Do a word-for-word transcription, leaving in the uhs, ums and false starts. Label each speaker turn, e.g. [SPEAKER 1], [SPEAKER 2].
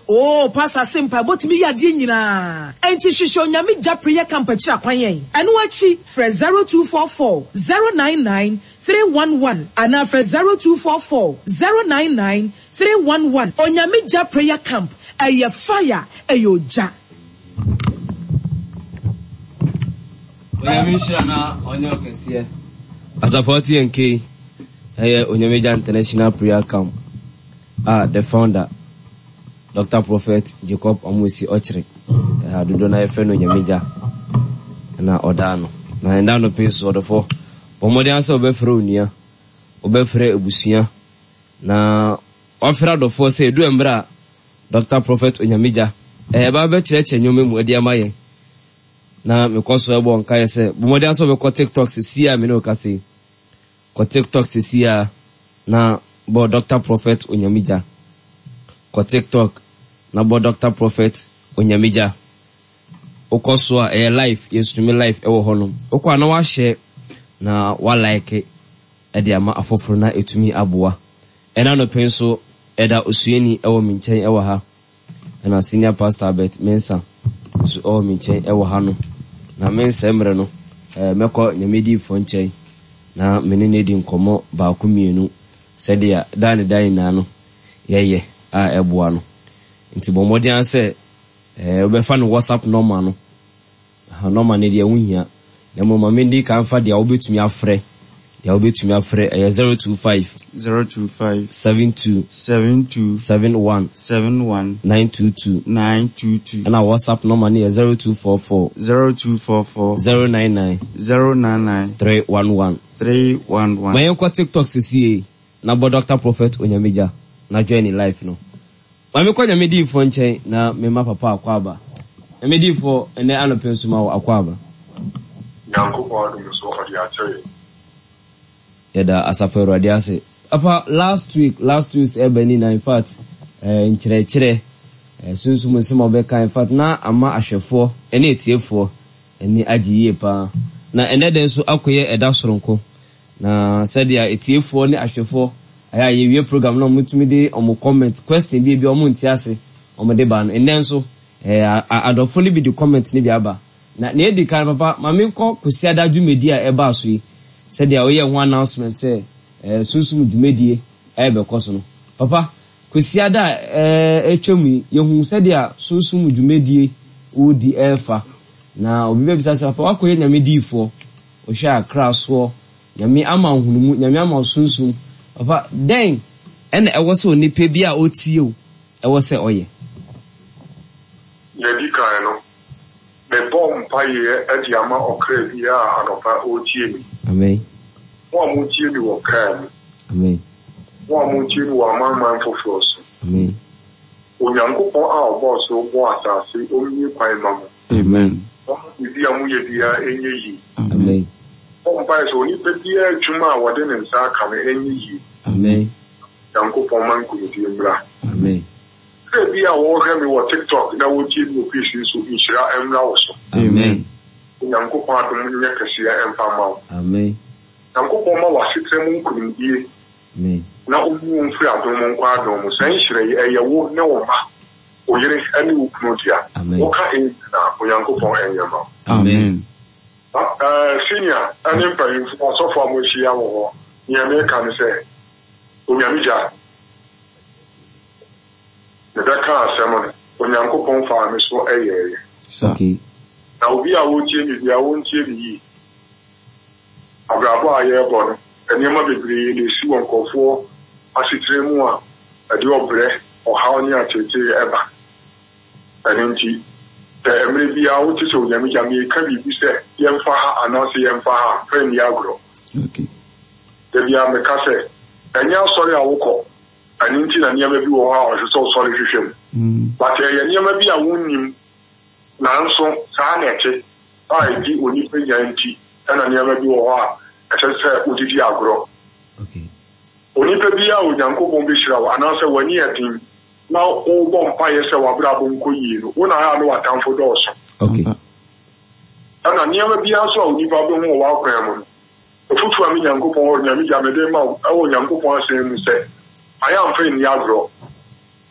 [SPEAKER 1] Oh, Pastor Simpa, but me ya dinina. Enti shisho nyami ja prayer camp achira kwanyen. Enu achi fresh zero two four four zero nine nine three one one. Ana fresh zero two four four zero nine nine three one one. Onyami ja prayer camp. Eye fire, eyo ja.
[SPEAKER 2] Onyami shana onyo kesiye. As a forty N K, eye Onyami ja international prayer camp. Ah, the founder, Doctor Prophet Jacob Amusi Ochre. I do not have friend Onyamija. Na odano. Na endano peso odofo. Omode ansa obefre onia. Obefre ebusia. Na ofra dofo say do embra Doctor Prophet Onyamija. Eh ba be cheche nyome mu ade amaye. Na me koso ebo nka yese. Omode ansa obekọ TikTok sisia me no ka say. Ko TikTok sisia na bo Doctor Prophet Onyamija. Ko TikTok na bo Doctor Prophet Onyamija. Okoso a e live yesumi live e wo hono. Okwa na wa share na wa like e de ama afoforo na etumi aboa. Ena no penso eda osueni e wo minchen e wo ha. Ena senior pastor Bet Mensa so o minchen e wo ha no. Na Mensa emre no eh meko nyamedi fo nchen na menene di nkomo ba ku mienu sedia dan dan na no yeye a eboa no nti bomodi an se eh obefa no WhatsApp number no ha number ne dia wuhia na mo ma mendi kan fa dia obetumi afre dia obetumi afre eh zero two five
[SPEAKER 3] zero two five
[SPEAKER 2] seven two
[SPEAKER 3] seven two
[SPEAKER 2] seven one
[SPEAKER 3] seven one
[SPEAKER 2] nine two two
[SPEAKER 3] nine two two
[SPEAKER 2] and our WhatsApp number ne zero two four four
[SPEAKER 3] zero two four four
[SPEAKER 2] zero nine nine
[SPEAKER 3] zero nine nine
[SPEAKER 2] three one one
[SPEAKER 3] three one one.
[SPEAKER 2] Mayen kwa TikTok sisi na bo Doctor Prophet Onyamija na join life no. Mami kwa nyamedi fo nchen na mema papa akwaba. Nyamedi fo ene anope nsuma wo akwaba.
[SPEAKER 4] Yanko kwa adu so odi ache.
[SPEAKER 2] Yeda asafero adi ase. Apa last week last week's ebeni na in fact eh nchire chire eh sunsu musima obeka in fact na ama ahwefo ene etiefo ene agiye pa na ene den so akoye eda soronko. Na said ya etiefo ne ahwefo aya yewie program no mutumi de omo comment question bi bi omo ntiase omo de ba no enen so eh adofo li bi di comment ni bi aba na na edi kan papa mame ko kwesi adaju media e ba so yi said ya oye ho announcement say eh sunsun dwumedie e be koso no papa kwesi ada eh etwemu yehu said ya sunsun dwumedie odi efa na obi be bisa say papa wakoye nyamedifo o hwa kraso nyame ama hunumu nyame ama sunsun papa den ene ewo se onipa bi a otie o ewo se oye
[SPEAKER 4] Yedi kan no me bom paye edi ama okra bi a anopa otie mi.
[SPEAKER 2] Amen.
[SPEAKER 4] Wo amutie mi wo kan.
[SPEAKER 2] Amen.
[SPEAKER 4] Wo amutie mi wo amman foforo so.
[SPEAKER 2] Amen.
[SPEAKER 4] Onyankopon a obo so bo asase omni kwan ma mo.
[SPEAKER 3] Amen.
[SPEAKER 4] Ibi amu yedi a enye yi.
[SPEAKER 2] Amen.
[SPEAKER 4] Bom paye so onipa bi a twuma a wode ne nsa aka me enye yi.
[SPEAKER 2] Amen.
[SPEAKER 4] Yankopon man ku di mbra.
[SPEAKER 2] Amen.
[SPEAKER 4] Be a war me what TikTok that would give you pieces so Ishra and also.
[SPEAKER 2] Amen.
[SPEAKER 4] Yanko part of Yakasia and Pama.
[SPEAKER 2] Amen.
[SPEAKER 4] Yanko Poma was six and couldn't be.
[SPEAKER 2] Amen.
[SPEAKER 4] Now, moon free out on Quadom, essentially a wood no ma. Or you any Uknotia.
[SPEAKER 2] Amen.
[SPEAKER 4] Oka in Yanko Pon and Yama.
[SPEAKER 2] Amen.
[SPEAKER 4] Uh, senior, an empire so far Mushia or Yamaka say, Unyamija. The Dakar Salmon, when Yanko Pon farm is for a year.
[SPEAKER 2] Okay.
[SPEAKER 4] Now we are watching the own T V. Abrabo ayebon, and Yama Bibri, the Siwan Kofo, as it's more a dual breath or how near to ever. And indeed, the M B A, which is so Yammy can be said, Yamfa, and not the Yamfa, friend Yagro.
[SPEAKER 3] Okay.
[SPEAKER 4] The Yamacase, and now sorry, I will call. And indeed, and Yama be or so sorry to him. But Yama be a wound. Nanso saa neche ai di oni pe yanti ana niam bi wo ha a sese odidi agro.
[SPEAKER 2] Okay.
[SPEAKER 4] Oni pe bia Onyankopon be hira wa anase wani atin na o bo mpa ye se wa bra bo nko yi no wona ha no atamfo do so.
[SPEAKER 2] Okay.
[SPEAKER 4] Ana niam bia so oni ba bo ho wa kwan mu. Ofutu ami Onyankopon o nyami ja me de ma o Onyankopon asem mu se I am friend ni agro